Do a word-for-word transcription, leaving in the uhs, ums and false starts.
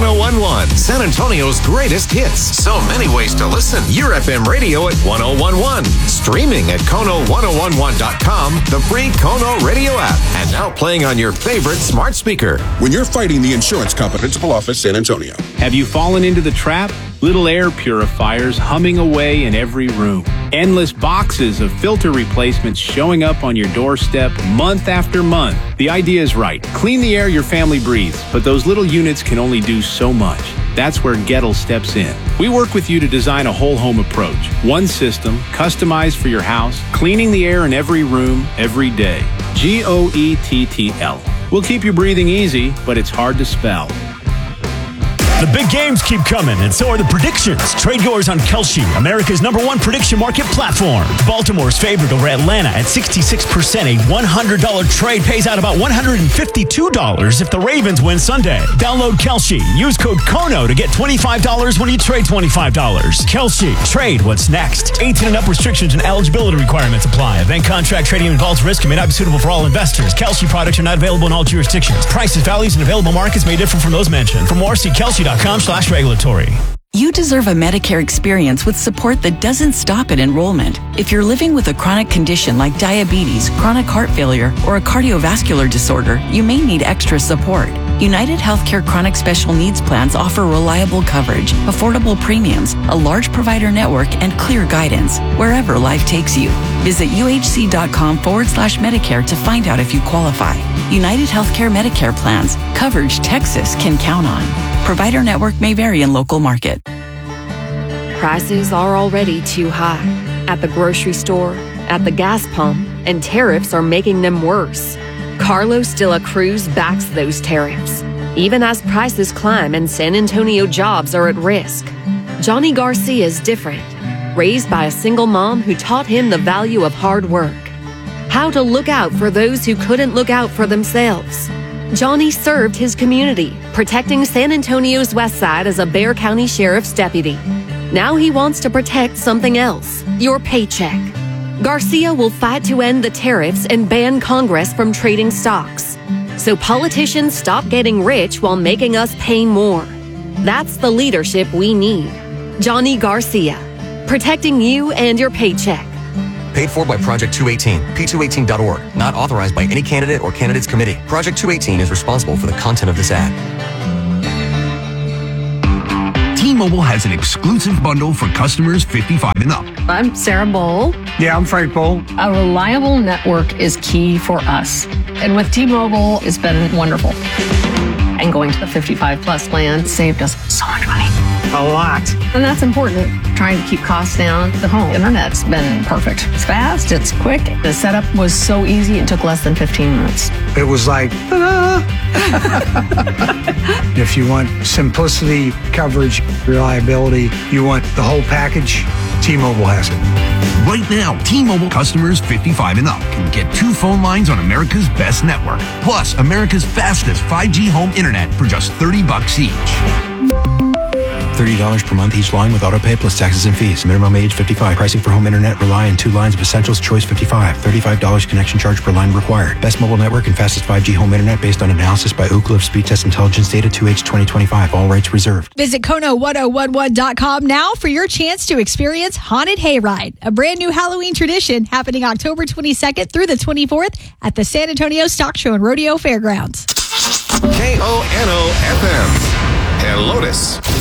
oh one one, San Antonio's greatest hits. So many ways to listen. Your F M radio at one oh one one. Streaming at Kono ten eleven dot com, the free Kono radio app. And now playing on your favorite smart speaker. When you're fighting the insurance company, Principal Office, San Antonio. Have you fallen into the trap? Little air purifiers humming away in every room. Endless boxes of filter replacements showing up on your doorstep month after month. The idea is right. Clean the air your family breathes, but those little units can only do so much. That's where Gettle steps in. We work with you to design a whole home approach. One system, customized for your house, cleaning the air in every room, every day. G O E T T L. We'll keep you breathing easy, but it's hard to spell. The big games keep coming, and so are the predictions. Trade yours on Kalshi, America's number one prediction market platform. Baltimore's favorite over Atlanta at sixty-six percent. A one hundred dollars trade pays out about one hundred fifty-two dollars if the Ravens win Sunday. Download Kalshi. Use code KONO to get twenty-five dollars when you trade twenty-five dollars. Kalshi. Trade what's next. eighteen and up restrictions and eligibility requirements apply. Event contract trading involves risk and may not be suitable for all investors. Kalshi products are not available in all jurisdictions. Prices, values, and available markets may differ from those mentioned. For more, see Kalshi dot com slash regulatory. You deserve a Medicare experience with support that doesn't stop at enrollment. If you're living with a chronic condition like diabetes, chronic heart failure, or a cardiovascular disorder, you may need extra support. United Healthcare Chronic Special Needs Plans offer reliable coverage, affordable premiums, a large provider network, and clear guidance wherever life takes you. Visit uhc.com forward slash Medicare to find out if you qualify. United Healthcare Medicare Plans. Coverage Texas can count on. Provider network may vary in local market. Prices are already too high. At the grocery store, at the gas pump, and tariffs are making them worse. Carlos de la Cruz backs those tariffs, even as prices climb and San Antonio jobs are at risk. Johnny Garcia is different, raised by a single mom who taught him the value of hard work, how to look out for those who couldn't look out for themselves. Johnny served his community, protecting San Antonio's West Side as a Bexar County Sheriff's deputy. Now he wants to protect something else, your paycheck. Garcia will fight to end the tariffs and ban Congress from trading stocks, so politicians stop getting rich while making us pay more. That's the leadership we need. Johnny Garcia, protecting you and your paycheck. Paid for by Project two eighteen, P two eighteen dot org. Not authorized by any candidate or candidates committee. Project two eighteen is responsible for the content of this ad. T-Mobile has an exclusive bundle for customers fifty-five and up. I'm Sarah Bowl. Yeah, I'm Frank Bowl. A reliable network is key for us. And with T-Mobile, it's been wonderful. And going to the fifty-five plus plan saved us so much money. A lot. And that's important. Trying to keep costs down. The home internet's been perfect. It's fast, it's quick. The setup was so easy, it took less than fifteen minutes. It was like, ta-da! If you want simplicity, coverage, reliability, you want the whole package, T-Mobile has it. Right now, T-Mobile customers fifty-five and up can get two phone lines on America's best network, plus America's fastest five G home internet for just thirty bucks each. thirty dollars per month each line with autopay plus taxes and fees. Minimum age fifty-five. Pricing for home internet rely on two lines of Essentials Choice fifty-five. thirty-five dollars connection charge per line required. Best mobile network and fastest five G home internet based on analysis by Ookla of Speed Test Intelligence Data two H twenty twenty-five. All rights reserved. Visit Kono ten eleven dot com now for your chance to experience Haunted Hayride, a brand new Halloween tradition happening October twenty-second through the twenty-fourth at the San Antonio Stock Show and Rodeo Fairgrounds. K O N O F M and Lotus.